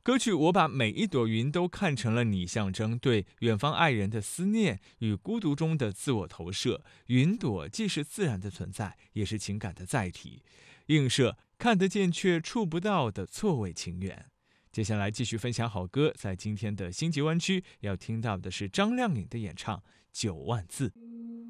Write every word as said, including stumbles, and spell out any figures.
歌曲《我把每一朵云都看成了你》象征对远方爱人的思念与孤独中的自我投射。云朵既是自然的存在，也是情感的载体，映射看得见却触不到的错位情缘。接下来继续分享好歌，在今天的星级湾区要听到的是张靓颖的演唱《九万字》。